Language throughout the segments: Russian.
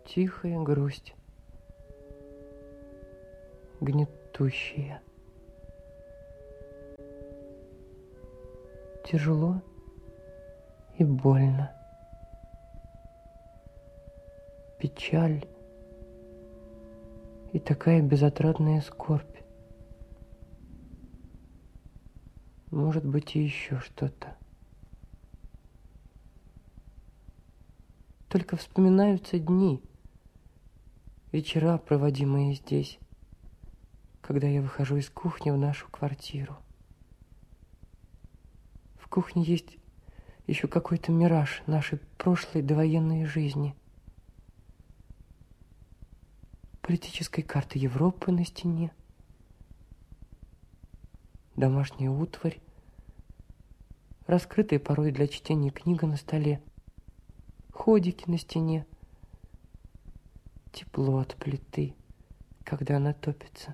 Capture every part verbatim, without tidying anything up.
Тихая грусть, гнетущая. Тяжело и больно. Печаль и такая безотрадная скорбь. Может быть, и еще что-то. Только вспоминаются дни, вечера, проводимые здесь, когда я выхожу из кухни в нашу квартиру. В кухне есть еще какой-то мираж нашей прошлой довоенной жизни. Политическая карта Европы на стене, домашняя утварь, раскрытая порой для чтения книга на столе, ходики на стене, тепло от плиты, когда она топится.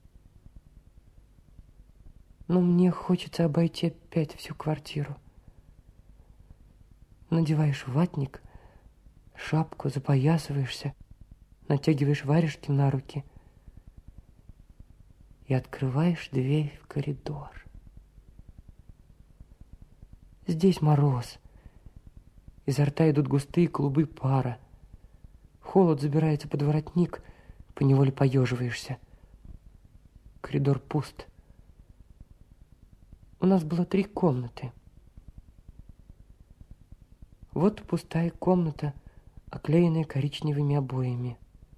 Но мне хочется обойти опять всю квартиру. Надеваешь ватник, шапку, запоясываешься, натягиваешь варежки на руки и открываешь дверь в коридор. Здесь мороз. Изо рта идут густые клубы пара. Холод забирается под воротник, поневоле поеживаешься. Коридор пуст. У нас было три комнаты. Вот пустая комната, оклеенная коричневыми обоями.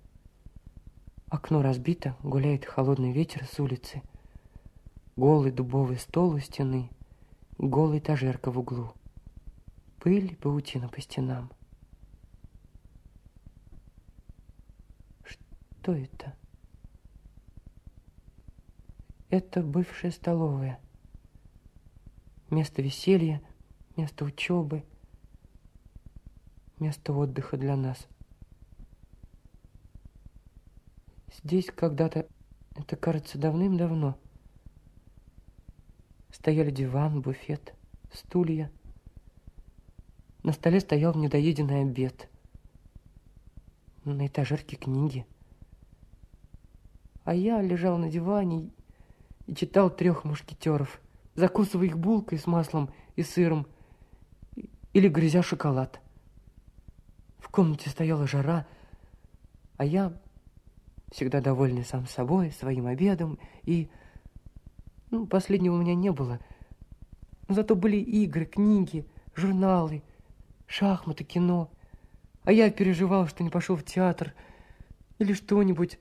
Окно разбито, гуляет холодный ветер с улицы. Голый дубовый стол у стены, голая этажерка в углу. Пыль, паутина по стенам. Что это? Это бывшая столовая. Место веселья, место учебы, место отдыха для нас. Здесь когда-то, это кажется давным-давно, стояли диван, буфет, стулья. На столе стоял недоеденный обед. На этажерке книги. А я лежал на диване и читал «Трех мушкетеров», закусывая их булкой с маслом и сыром или грызя шоколад. В комнате стояла жара, а я, всегда довольный сам собой, своим обедом, и... Ну, последнего у меня не было. Но зато были игры, книги, журналы, шахматы, кино. А я переживал, что не пошел в театр или что-нибудь.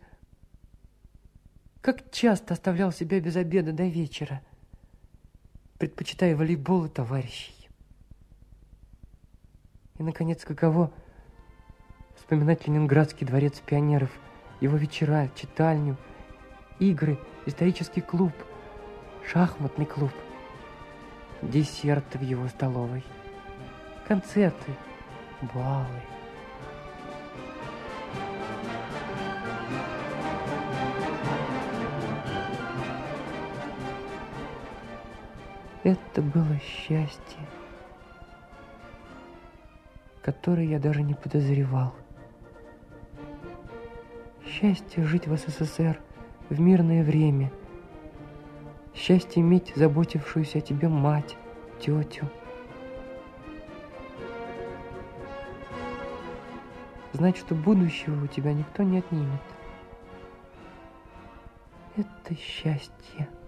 Как часто оставлял себя без обеда до вечера, предпочитая волейбол и товарищей. И, наконец, каково вспоминать Ленинградский дворец пионеров, его вечера, читальню, игры, исторический клуб, шахматный клуб, десерты в его столовой, концерты, балы. Это было счастье, которое я даже не подозревал. Счастье жить в СССР в мирное время. Счастье иметь заботившуюся о тебе мать, тетю. Знать, что будущего у тебя никто не отнимет. Это счастье.